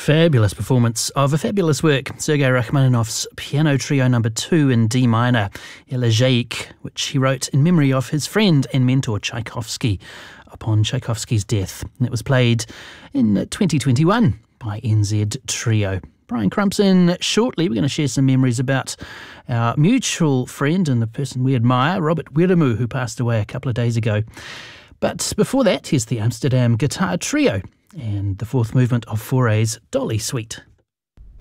Fabulous performance of a fabulous work, Sergei Rachmaninoff's Piano Trio No. 2 in D minor, Elegiac, which he wrote in memory of his friend and mentor Tchaikovsky upon Tchaikovsky's death. And it was played in 2021 by NZ Trio. Brian Crumpson, shortly we're going to share some memories about our mutual friend and the person we admire, Robert Wiremu, who passed away a couple of days ago. But before that, here's the Amsterdam Guitar Trio and the fourth movement of Fauré's Dolly Suite.